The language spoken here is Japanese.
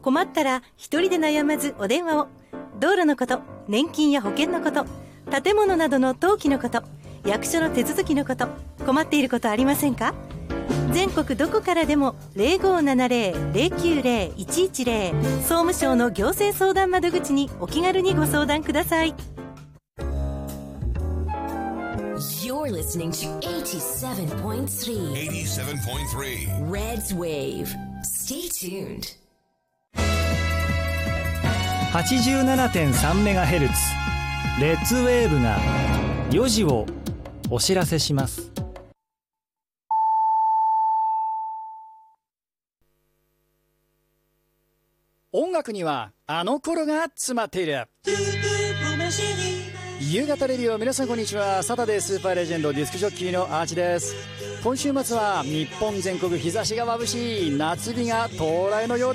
困ったら一人で悩まずお電話を。道路のこと、年金や保険のこと、建物などの登記のこと、役所の手続きのこと、困っていることありませんか？全国どこからでも 0570-090-110 総務省の行政相談窓口にお気軽にご相談ください。 You're listening to 87.3 Red's Wave. Stay tuned. 87.3MHz レッツウェーブが4時をお知らせします。 音楽にはあの頃が詰まっている。夕方レディオ、皆さんこんにちは。サタデースーパーレジェンドディスクジョッキーのアーチです。今週末は日本全国日差しが眩しい夏日が到来のよう